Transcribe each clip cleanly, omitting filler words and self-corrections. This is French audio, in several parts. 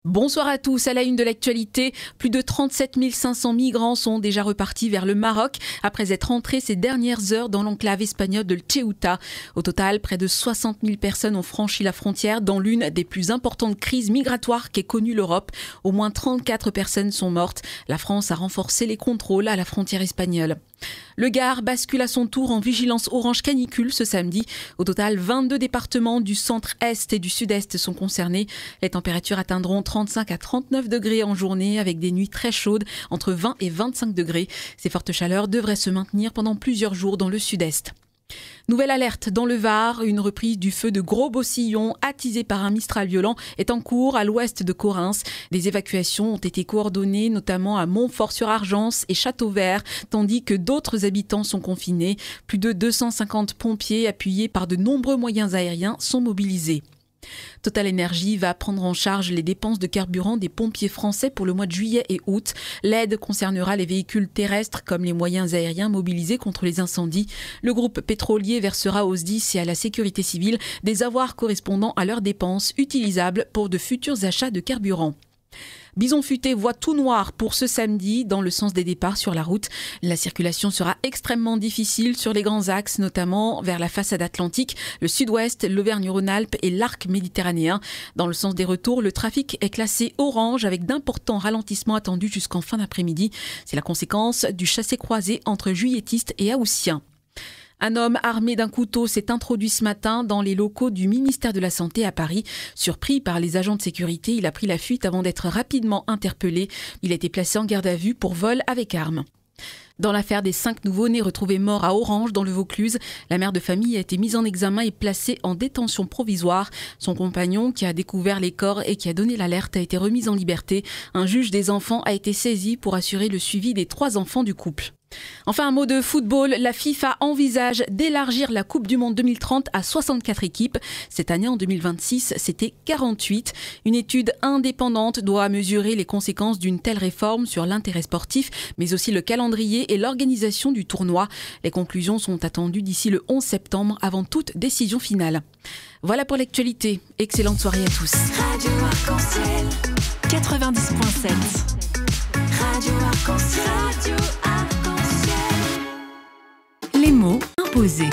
Bonsoir à tous. À la une de l'actualité, plus de 37 500 migrants sont déjà repartis vers le Maroc après être entrés ces dernières heures dans l'enclave espagnole de Ceuta. Au total, près de 60 000 personnes ont franchi la frontière dans l'une des plus importantes crises migratoires qu'ait connue l'Europe. Au moins 34 personnes sont mortes. La France a renforcé les contrôles à la frontière espagnole. Le Gard bascule à son tour en vigilance orange canicule ce samedi. Au total, 22 départements du centre-est et du sud-est sont concernés. Les températures atteindront 35 à 39 degrés en journée avec des nuits très chaudes, entre 20 et 25 degrés. Ces fortes chaleurs devraient se maintenir pendant plusieurs jours dans le sud-est. Nouvelle alerte dans le Var, une reprise du feu de Gros-Bossillon attisé par un Mistral violent est en cours à l'ouest de Correns. Des évacuations ont été coordonnées notamment à Montfort-sur-Argence et Châteauvert, tandis que d'autres habitants sont confinés. Plus de 250 pompiers appuyés par de nombreux moyens aériens sont mobilisés. Total Energy va prendre en charge les dépenses de carburant des pompiers français pour le mois de juillet et août. L'aide concernera les véhicules terrestres comme les moyens aériens mobilisés contre les incendies. Le groupe pétrolier versera aux SDIS et à la sécurité civile des avoirs correspondant à leurs dépenses utilisables pour de futurs achats de carburant. Bison Futé voit tout noir pour ce samedi dans le sens des départs sur la route. La circulation sera extrêmement difficile sur les grands axes, notamment vers la façade atlantique, le sud-ouest, l'Auvergne-Rhône-Alpes et l'arc méditerranéen. Dans le sens des retours, le trafic est classé orange avec d'importants ralentissements attendus jusqu'en fin d'après-midi. C'est la conséquence du chassé-croisé entre juilletistes et haussiens. Un homme armé d'un couteau s'est introduit ce matin dans les locaux du ministère de la Santé à Paris. Surpris par les agents de sécurité, il a pris la fuite avant d'être rapidement interpellé. Il a été placé en garde à vue pour vol avec arme. Dans l'affaire des 5 nouveau-nés retrouvés morts à Orange, dans le Vaucluse, la mère de famille a été mise en examen et placée en détention provisoire. Son compagnon, qui a découvert les corps et qui a donné l'alerte, a été remis en liberté. Un juge des enfants a été saisi pour assurer le suivi des 3 enfants du couple. Enfin, un mot de football. La FIFA envisage d'élargir la Coupe du Monde 2030 à 64 équipes. Cette année, en 2026, c'était 48. Une étude indépendante doit mesurer les conséquences d'une telle réforme sur l'intérêt sportif, mais aussi le calendrier et l'organisation du tournoi. Les conclusions sont attendues d'ici le 11 septembre, avant toute décision finale. Voilà pour l'actualité. Excellente soirée à tous. Radio Arc-en-Ciel 90.7. Radio Arc-en-Ciel. Radio Arc-en-Ciel. Les mots imposés.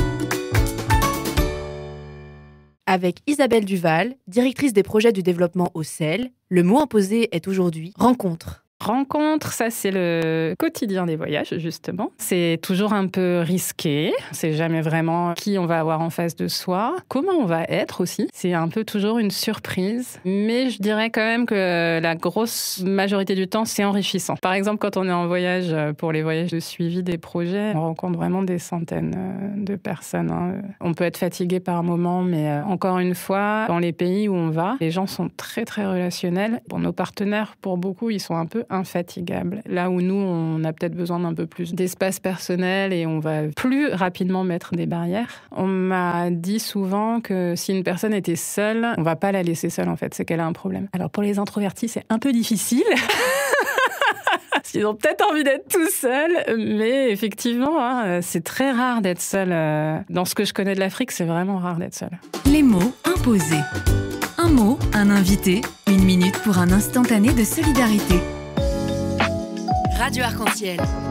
Avec Isabelle Duval, directrice des projets du développement au CEL, le mot imposé est aujourd'hui rencontre. Rencontre, ça c'est le quotidien des voyages justement. C'est toujours un peu risqué, c'est jamais vraiment qui on va avoir en face de soi, comment on va être aussi. C'est un peu toujours une surprise, mais je dirais quand même que la grosse majorité du temps c'est enrichissant. Par exemple, quand on est en voyage, pour les voyages de suivi des projets, on rencontre vraiment des centaines de personnes. On peut être fatigué par moments, mais encore une fois, dans les pays où on va, les gens sont très très relationnels. Pour nos partenaires, pour beaucoup, ils sont un peu infatigables. Là où nous, on a peut-être besoin d'un peu plus d'espace personnel et on va plus rapidement mettre des barrières. On m'a dit souvent que si une personne était seule, on va pas la laisser seule en fait, c'est qu'elle a un problème. Alors pour les introvertis, c'est un peu difficile. Ils ont peut-être envie d'être tout seuls, mais effectivement, c'est très rare d'être seul. Dans ce que je connais de l'Afrique, c'est vraiment rare d'être seul. Les mots imposés. Un mot, un invité, 1 minute pour un instantané de solidarité. Radio Arc-en-Ciel.